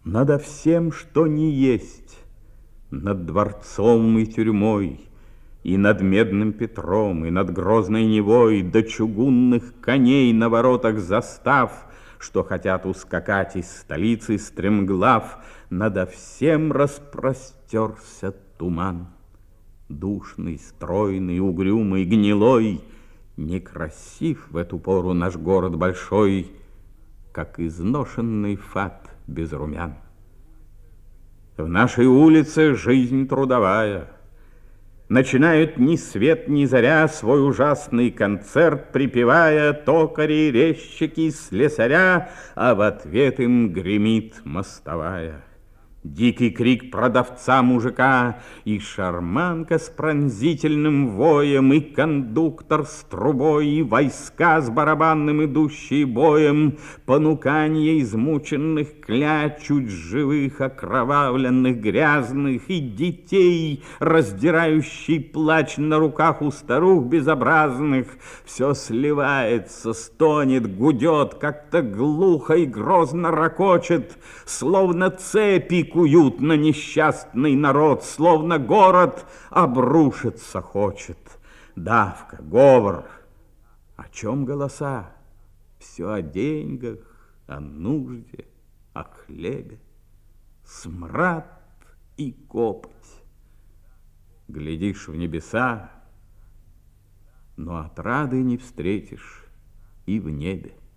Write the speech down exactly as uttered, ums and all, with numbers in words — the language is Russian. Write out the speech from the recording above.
Надо всем, что не есть, над дворцом и тюрьмой, и над Медным Петром, и над Грозной Невой, до чугунных коней на воротах застав, что хотят ускакать из столицы стремглав, надо всем распростерся туман. Душный, стройный, угрюмый, гнилой, некрасив в эту пору наш город большой, как изношенный фат без румян. В нашей улице жизнь трудовая. Начинают ни свет, ни заря свой ужасный концерт, припевая токари, резчики, слесаря, а в ответ им гремит мостовая. Дикий крик продавца-мужика, и шарманка с пронзительным воем, и кондуктор с трубой, и войска с барабанным идущие боем, понуканье измученных кляч, чуть живых, окровавленных, грязных, и детей, раздирающий плач на руках у старух безобразных. Все сливается, стонет, гудет, как-то глухо и грозно ракочет, словно цепи куют на несчастный народ, словно город обрушиться хочет. Давка, говор. О чем голоса? Все о деньгах, о нужде, о хлебе. Смрад и копоть. Глядишь в небеса, но отрады не встретишь и в небе.